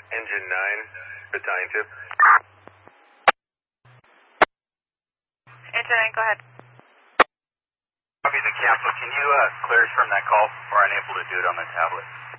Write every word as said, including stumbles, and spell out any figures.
Engine nine, battalion two. Engine nine, go ahead. Copy the capsule. Can you uh, clear us from that call? We're unable to do it on the tablet.